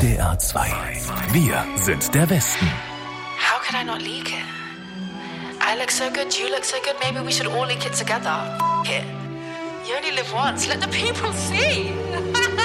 WDR 2. Wir sind der Westen. How could I not leak it? I look so good, you look so good, maybe we should all leak it together. F it. You only live once, let the people see.